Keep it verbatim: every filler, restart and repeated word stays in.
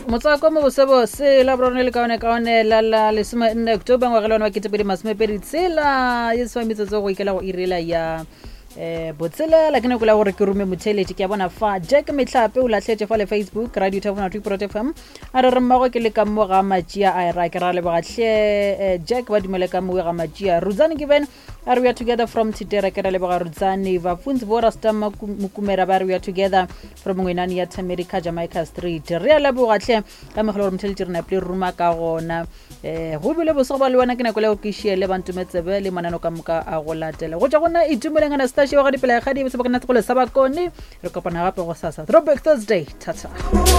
motsako mo bosebo se la brone le kaone kaone la la le sema nne October ngwa gelona wa ketepedi masmepedi tsela yeso mitsetso go ikela go irela ya eh botsela la kene go la gore ke rume motheletši ke a bona fa Jack Mehlape o latlhetse fa le Facebook Radio Tafona two Pro F M a re mmago ke le ka mo ga matšia a ra ke ra le bagahle Jack ba dumele ka mo ga matšia Ruzani given are we are together from Titera ke ra le baga Ruzani va funzi bora sta mukumera ba we are together from ngwenani ya America Jamaica Street re la bogahle ka megolo motheletši rena ple ruma ka gona eh go bile boso ba le wana ke na go le go kishiele bantu metsebe le manano ka moka a go latela go tja gona itumelengana sta wa ga dipela ga di se ba kana go le sa ba kone re kopana gape go sasa Throwback Thursday tata